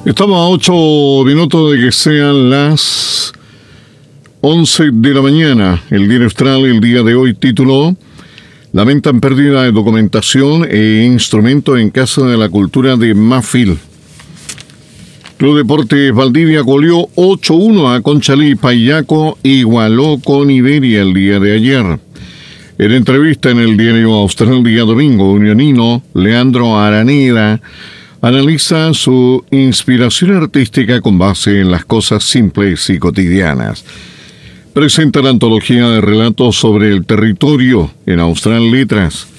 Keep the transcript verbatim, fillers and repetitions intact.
Estamos a ocho minutos de que sean las once de la mañana. El Diario Austral, el día de hoy, tituló: lamentan pérdida de documentación e instrumentos en Casa de la Cultura de Mafil. Club Deportes Valdivia goleó ocho uno a Conchalí. Payaco igualó con Iberia el día de ayer. En entrevista en el Diario Austral día domingo, unionino Leandro Araneda analiza su inspiración artística con base en las cosas simples y cotidianas. Presenta la antología de relatos sobre el territorio en Austral Letras.